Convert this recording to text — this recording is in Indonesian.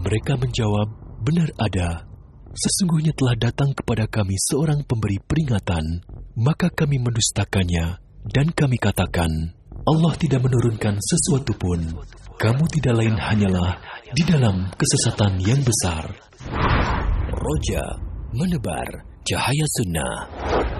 Mereka menjawab, benar ada. Sesungguhnya telah datang kepada kami seorang pemberi peringatan, maka kami mendustakannya, dan kami katakan, Allah tidak menurunkan sesuatu pun. Kamu tidak lain hanyalah di dalam kesesatan yang besar. Roja menebar cahaya sunnah.